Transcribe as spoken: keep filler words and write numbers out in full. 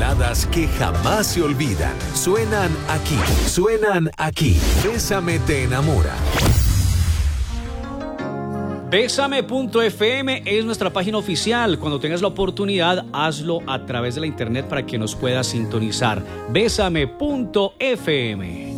baladas que jamás se olvidan. Suenan aquí, suenan aquí. Bésame te enamora. Bésame punto f m es nuestra página oficial. Cuando tengas la oportunidad, hazlo a través de la internet para que nos puedas sintonizar. Bésame punto f m.